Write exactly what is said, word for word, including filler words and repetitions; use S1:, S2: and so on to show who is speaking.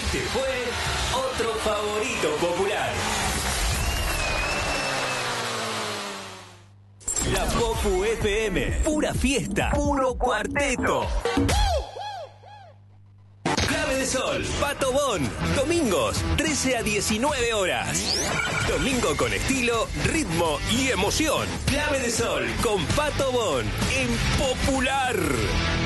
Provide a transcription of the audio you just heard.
S1: Este fue otro favorito popular. La Popu F M, pura fiesta, puro cuarteto. Clave de Sol, Pato Bon, domingos, trece a diecinueve horas. Domingo con estilo, ritmo y emoción. Clave de Sol, con Pato Bon, en Popular.